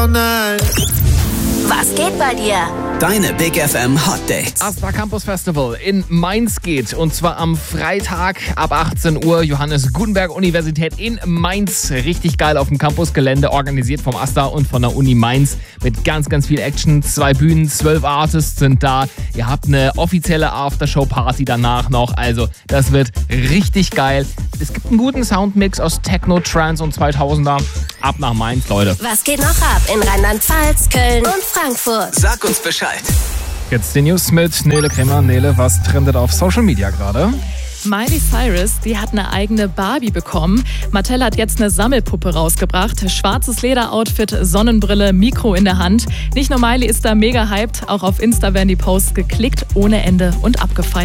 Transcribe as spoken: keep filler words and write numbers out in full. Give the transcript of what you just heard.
all night. Was geht bei dir? Deine Big F M Hot Dates. AStA Campus Festival in Mainz geht und zwar am Freitag ab achtzehn Uhr. Johannes Gutenberg Universität in Mainz. Richtig geil auf dem Campusgelände, organisiert vom AStA und von der Uni Mainz mit ganz, ganz viel Action. Zwei Bühnen, zwölf Artists sind da. Ihr habt eine offizielle Aftershow-Party danach noch. Also das wird richtig geil. Es gibt einen guten Soundmix aus Techno, Trance und zweitausender. Ab nach Mainz, Leute. Was geht noch ab in Rheinland-Pfalz, Köln und Frankfurt? Sag uns Bescheid. Jetzt die News mit Nele Kremer. Nele, was trendet auf Social Media gerade? Miley Cyrus, die hat eine eigene Barbie bekommen. Mattel hat jetzt eine Sammelpuppe rausgebracht. Schwarzes Lederoutfit, Sonnenbrille, Mikro in der Hand. Nicht nur Miley ist da mega hyped, auch auf Insta werden die Posts geklickt ohne Ende und abgefeiert.